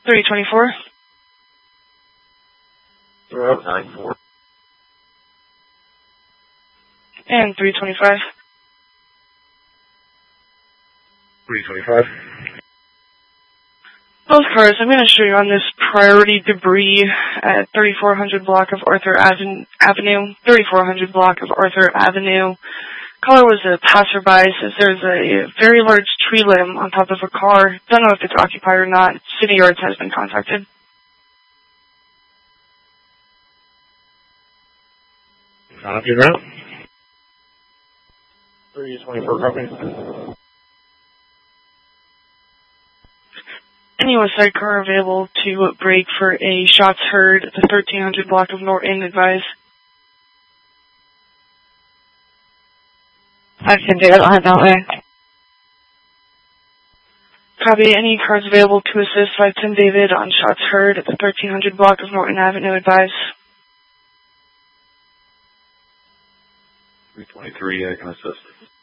324. 94. And 325. 325. Both cars, I'm going to show you on this priority debris at 3400 block of Arthur Avenue. 3400 block of Arthur Avenue. Caller was a passerby, says there's a very large tree limb on top of a car. Don't know if it's occupied or not. City Yards has been contacted. Copy that. 324 copy. Any West Side car available to break for a shots heard at the 1300 block of Norton, advise. I've been doing it that way. Copy. Any cars available to assist 510 David on shots heard at the 1300 block of Norton Avenue, advise. 323, I can assist.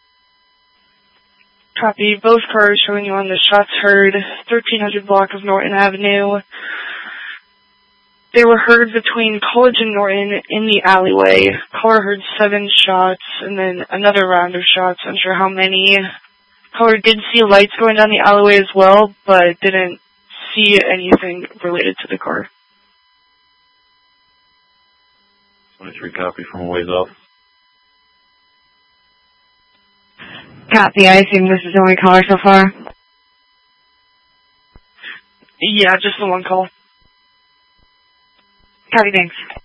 Copy. Both cars showing you on the shots heard, 1300 block of Norton Avenue. They were heard between College and Norton in the alleyway. Caller heard 7 shots and then another round of shots. Unsure how many. Caller did see lights going down the alleyway as well, but didn't see anything related to the car. 23 copy from a ways off. Copy. I assume this is the only caller so far. Yeah, just the one call. Copy, thanks.